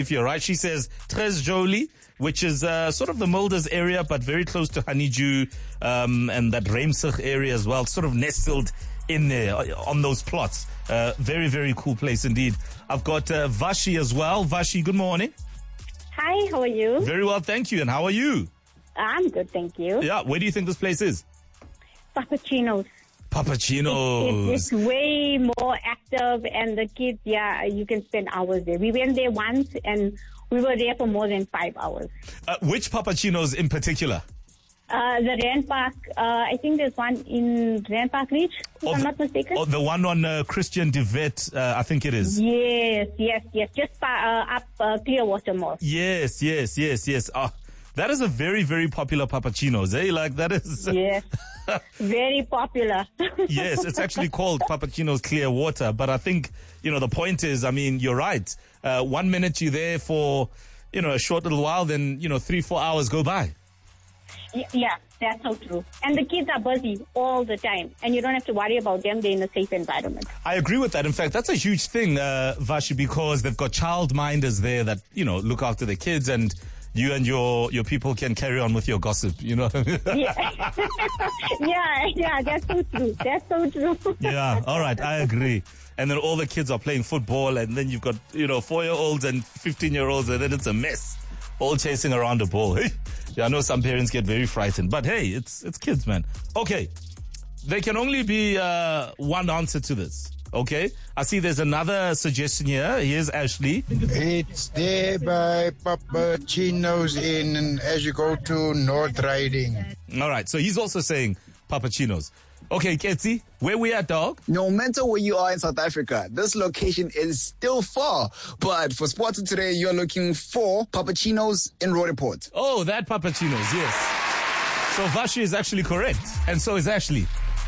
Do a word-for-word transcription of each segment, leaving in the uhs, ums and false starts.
If you're right, she says Tres Jolie, which is uh, sort of the Milders area, but very close to Honeydew um, and that Reimsig area as well, sort of nestled in there on those plots. Uh, very, very cool place indeed. I've got uh, Vashi as well. Vashi, good morning. Hi, how are you? Very well, thank you. And how are you? I'm good, thank you. Yeah, where do you think this place is? Papacino's. Papacino's. It's, it's way more active, and the kids, yeah, you can spend hours there. We went there once, and we were there for more than five hours. Uh, which Papacino's in particular? Uh, the Rand Park, uh, I think there's one in Rand Park Reach, if oh, I'm the, not mistaken. Oh, the one on uh, Christian de Wet, uh, I think it is. Yes, yes, yes. Just uh, up uh, Clearwater Mall. Yes, yes, yes, yes. Oh, that is a very, very popular Papacino's, eh? Like, that is... Yes, very popular. Yes, it's actually called Papacino's Clearwater. But I think, you know, the point is, I mean, you're right. Uh, one minute you're there for, you know, a short little while, then, you know, three, four hours go by. Yeah, that's so true. And the kids are busy all the time, and you don't have to worry about them. They're in a safe environment. I agree with that. In fact, that's a huge thing, uh, Vashi, because they've got childminders there that, you know, look after the kids, and you and your, your people can carry on with your gossip, you know? Yeah. yeah, yeah, that's so true. That's so true. Yeah, all right, I agree. And then all the kids are playing football, and then you've got, you know, four-year-olds and fifteen-year-olds, and then it's a mess. All chasing around a ball. Yeah, I know some parents get very frightened, but hey, it's it's kids, man. Okay, there can only be uh, one answer to this. Okay, I see there's another suggestion here. Here's Ashley. It's there by Papacino's in as you go to North Riding. All right, so he's also saying Papacino's. Okay, Ketsi, where we at, dog? No matter where you are in South Africa, this location is still far. But for Sports Today, you're looking for Papacino's in Roodepoort. Oh, that Papacino's, yes. So Vashi is actually correct, and so is Ashley.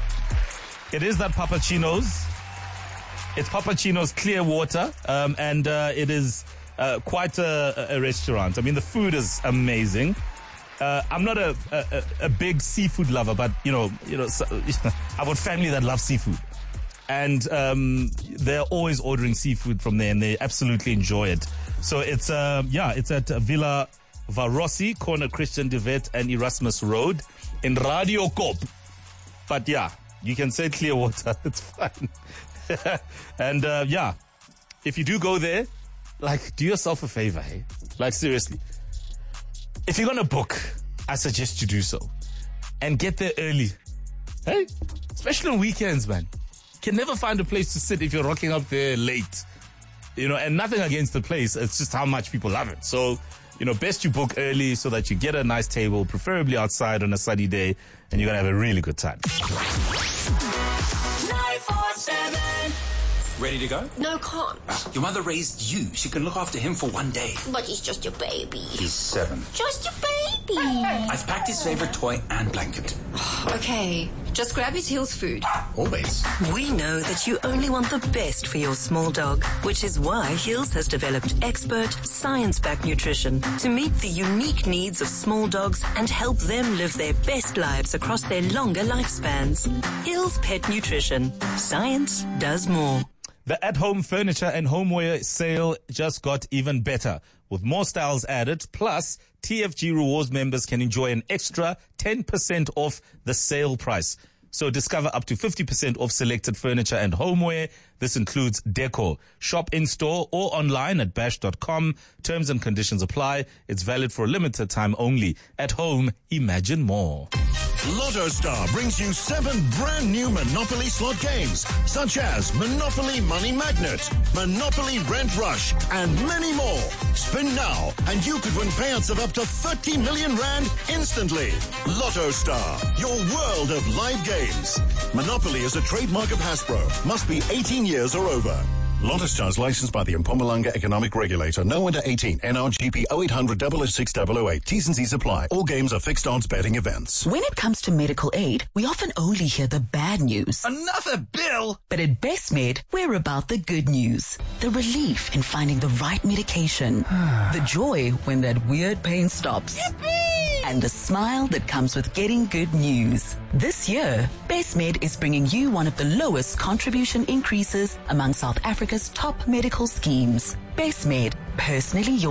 It is that Papacino's. It's Papacino's Clearwater, um, and uh, it is uh, quite a, a restaurant. I mean, the food is amazing. Uh, I'm not a, a, a big seafood lover, but, you know, you know, so, I've got family that love seafood. And um, they're always ordering seafood from there, and they absolutely enjoy it. So it's, uh, yeah, it's at Villa Varossi, corner Christian de Wet and Erasmus Road in Radio Kop. But yeah, you can say Clearwater. It's fine. And uh, yeah, if you do go there, like, do yourself a favor, hey? Like, seriously. If you're going to book, I suggest you do so. And get there early. Hey? Especially on weekends, man. You can never find a place to sit if you're rocking up there late. You know, and nothing against the place. It's just how much people love it. So, you know, best you book early so that you get a nice table, preferably outside on a sunny day, and you're going to have a really good time. nine four seven Ready to go? No, can't. Your mother raised you. She can look after him for one day. But he's just your baby. He's seven. Just your baby. I've packed his favorite toy and blanket. Okay, just grab his Hills food. Always. We know that you only want the best for your small dog, which is why Hills has developed expert, science-backed nutrition to meet the unique needs of small dogs and help them live their best lives across their longer lifespans. Hills Pet Nutrition. Science does more. The at-home furniture and homeware sale just got even better. With more styles added, plus T F G Rewards members can enjoy an extra ten percent off the sale price. So discover up to fifty percent off selected furniture and homeware. This includes decor. Shop in-store or online at bash dot com. Terms and conditions apply. It's valid for a limited time only. At home, imagine more. Lotto Star brings you seven brand new Monopoly slot games, such as Monopoly Money Magnet, Monopoly Rent Rush, and many more. Spin now, and you could win payouts of up to thirty million rand instantly. Lotto Star, your world of live games. Monopoly is a trademark of Hasbro. Must be eighteen years or over. Lotto Star is licensed by the Mpumalanga Economic Regulator. No under eighteen. N R G P oh eight hundred double oh six double oh eight. T's and C's apply. All games are fixed odds betting events. When it comes to medical aid, we often only hear the bad news. Another bill? But at BestMed, we're about the good news. The relief in finding the right medication. The joy when that weird pain stops. Yippee! And the smile that comes with getting good news. This year, BestMed is bringing you one of the lowest contribution increases among South Africa's top medical schemes. BestMed, personally yours.